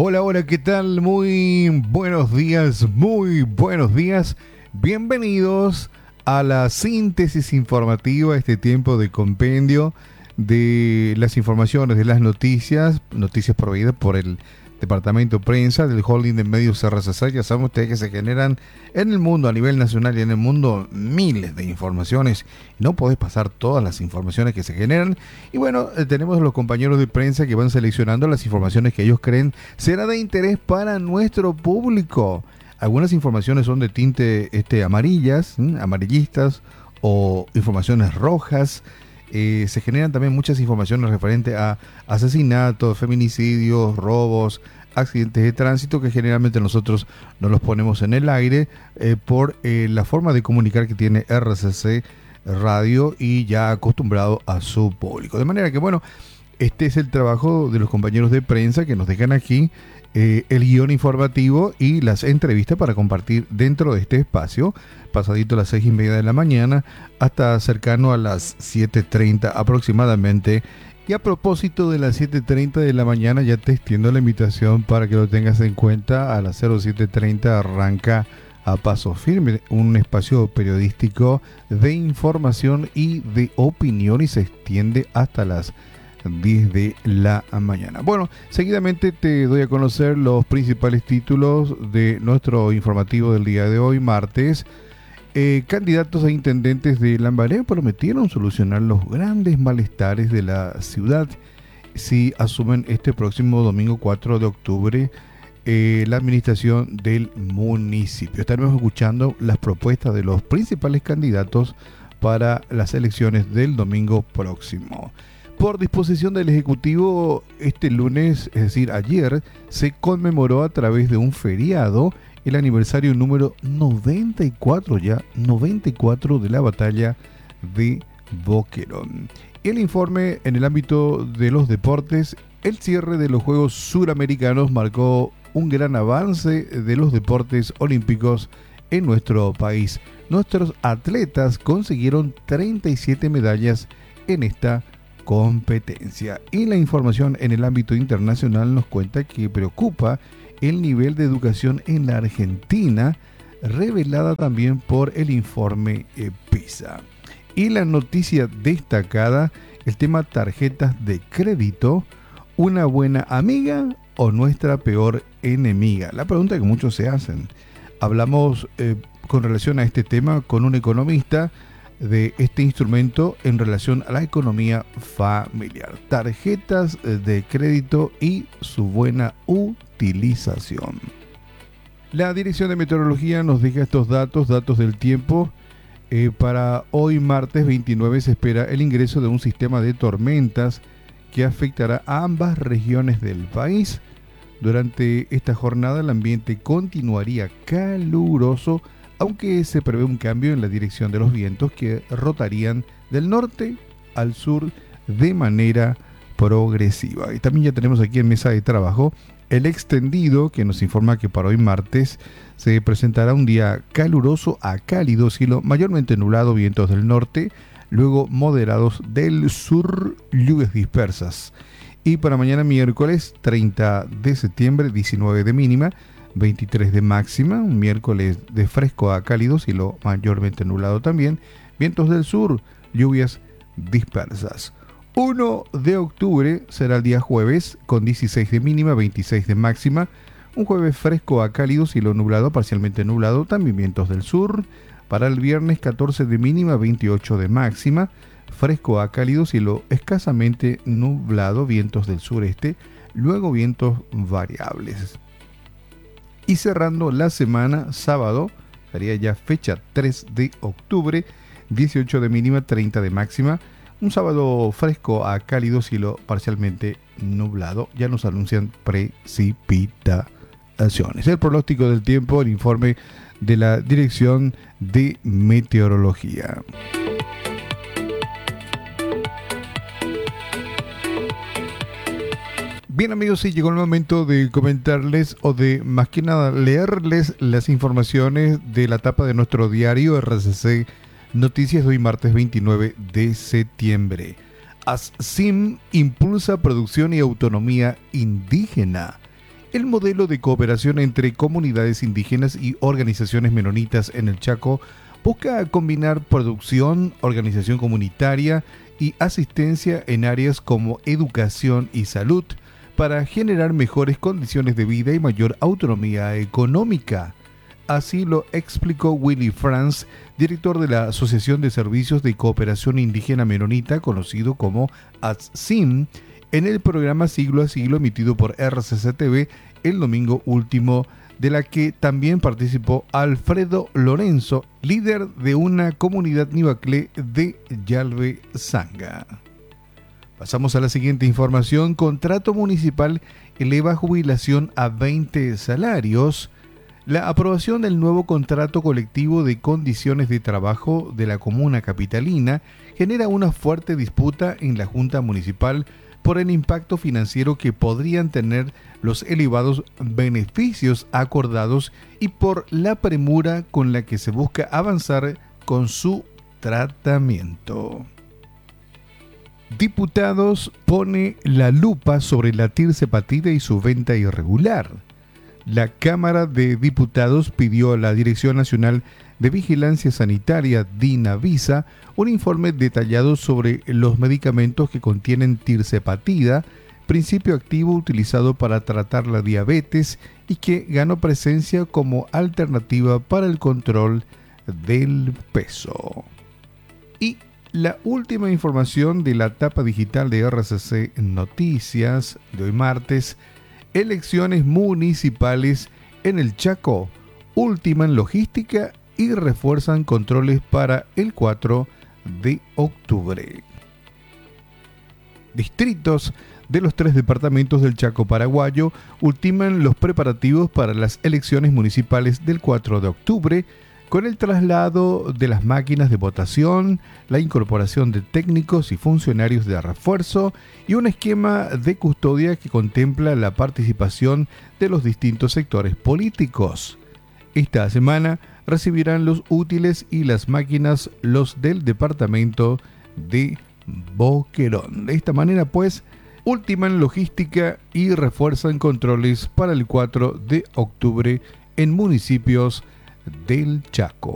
Hola, hola, ¿qué tal? Muy buenos días, muy buenos días. Bienvenidos a la síntesis informativa, este tiempo de compendio de las informaciones, de las noticias proveídas por el Departamento de Prensa del Holding de Medios RCC. Ya saben ustedes que se generan en el mundo, a nivel nacional y en el mundo, miles de informaciones. No podés pasar todas las informaciones que se generan. Y bueno, tenemos los compañeros de prensa que van seleccionando las informaciones que ellos creen será de interés para nuestro público. Algunas informaciones son de tinte amarillistas o informaciones rojas. Se generan también muchas informaciones referentes a asesinatos, feminicidios, robos, accidentes de tránsito, que generalmente nosotros no los ponemos en el aire por la forma de comunicar que tiene RCC Radio y ya acostumbrado a su público. De manera que, bueno, este es el trabajo de los compañeros de prensa que nos dejan aquí el guión informativo y las entrevistas para compartir dentro de este espacio, pasadito a las 6:30 de la mañana hasta cercano a las 7:30 aproximadamente. Y a propósito de las 7:30 de la mañana, ya te extiendo la invitación para que lo tengas en cuenta. A las 07:30 arranca A Paso Firme, un espacio periodístico de información y de opinión, y se extiende hasta las 10 de la mañana. Bueno, seguidamente te doy a conocer los principales títulos de nuestro informativo del día de hoy, martes. Candidatos a intendentes de Lambaré prometieron solucionar los grandes malestares de la ciudad si asumen este próximo domingo 4 de octubre la administración del municipio. Estaremos escuchando las propuestas de los principales candidatos para las elecciones del domingo próximo. Por disposición del Ejecutivo, este lunes, es decir, ayer, se conmemoró a través de un feriado el aniversario número 94 de la batalla de Boquerón. El informe en el ámbito de los deportes, el cierre de los Juegos Suramericanos marcó un gran avance de los deportes olímpicos en nuestro país. Nuestros atletas consiguieron 37 medallas en esta competencia. Y la información en el ámbito internacional nos cuenta que preocupa el nivel de educación en la Argentina, revelada también por el informe PISA. Y la noticia destacada, el tema tarjetas de crédito, ¿una buena amiga o nuestra peor enemiga? La pregunta que muchos se hacen. Hablamos con relación a este tema con un economista de este instrumento en relación a la economía familiar, tarjetas de crédito y su buena utilización. La Dirección de Meteorología nos deja estos datos del tiempo. Para hoy martes 29 se espera el ingreso de un sistema de tormentas que afectará a ambas regiones del país. Durante esta jornada el ambiente continuaría caluroso, aunque se prevé un cambio en la dirección de los vientos que rotarían del norte al sur de manera progresiva. Y también ya tenemos aquí en mesa de trabajo el extendido que nos informa que para hoy martes se presentará un día caluroso a cálido, cielo mayormente nublado, vientos del norte, luego moderados del sur, lluvias dispersas. Y para mañana miércoles 30 de septiembre, 19 de mínima, 23 de máxima, un miércoles de fresco a cálido, cielo mayormente nublado también, vientos del sur, lluvias dispersas. 1 de octubre será el día jueves, con 16 de mínima, 26 de máxima, un jueves fresco a cálido, cielo nublado, parcialmente nublado, también vientos del sur. Para el viernes 14 de mínima, 28 de máxima, fresco a cálido, cielo escasamente nublado, vientos del sureste, luego vientos variables. Y cerrando la semana, sábado, sería ya fecha 3 de octubre, 18 de mínima, 30 de máxima. Un sábado fresco a cálido, cielo parcialmente nublado. Ya nos anuncian precipitaciones. El pronóstico del tiempo, el informe de la Dirección de Meteorología. Bien amigos, sí, llegó el momento de comentarles o de más que nada leerles las informaciones de la tapa de nuestro diario RCC Noticias de hoy martes 29 de septiembre. ASSIM impulsa producción y autonomía indígena. El modelo de cooperación entre comunidades indígenas y organizaciones menonitas en el Chaco busca combinar producción, organización comunitaria y asistencia en áreas como educación y salud para generar mejores condiciones de vida y mayor autonomía económica. Así lo explicó Willy Franz, director de la Asociación de Servicios de Cooperación Indígena Menonita, conocido como ASSIM, en el programa Siglo a Siglo emitido por RCC-TV el domingo último, de la que también participó Alfredo Lorenzo, líder de una comunidad Nivaclé de Yalve Sanga. Pasamos a la siguiente información. Contrato municipal eleva jubilación a 20 salarios. La aprobación del nuevo contrato colectivo de condiciones de trabajo de la comuna capitalina genera una fuerte disputa en la Junta Municipal por el impacto financiero que podrían tener los elevados beneficios acordados y por la premura con la que se busca avanzar con su tratamiento. Diputados pone la lupa sobre la tirsepatida y su venta irregular. La Cámara de Diputados pidió a la Dirección Nacional de Vigilancia Sanitaria, DINAVISA, un informe detallado sobre los medicamentos que contienen tirsepatida, principio activo utilizado para tratar la diabetes y que ganó presencia como alternativa para el control del peso. Y la última información de la tapa digital de RCC Noticias de hoy martes: elecciones municipales en el Chaco ultiman logística y refuerzan controles para el 4 de octubre. Distritos de los 3 departamentos del Chaco paraguayo ultiman los preparativos para las elecciones municipales del 4 de octubre, con el traslado de las máquinas de votación, la incorporación de técnicos y funcionarios de refuerzo y un esquema de custodia que contempla la participación de los distintos sectores políticos. Esta semana recibirán los útiles y las máquinas los del departamento de Boquerón. De esta manera, pues, ultiman logística y refuerzan controles para el 4 de octubre en municipios del Chaco.